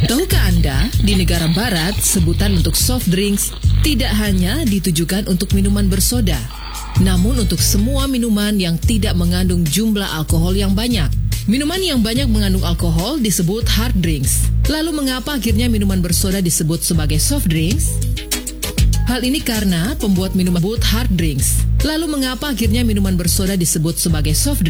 Tahukah Anda, di negara barat, sebutan untuk soft drinks tidak hanya ditujukan untuk minuman bersoda, namun untuk semua minuman yang tidak mengandung jumlah alkohol yang banyak. Minuman yang banyak mengandung alkohol disebut hard drinks. Lalu mengapa akhirnya minuman bersoda disebut sebagai soft drinks? Hal ini karena pembuat minuman hard drinks. Lalu mengapa akhirnya minuman bersoda disebut sebagai soft drinks?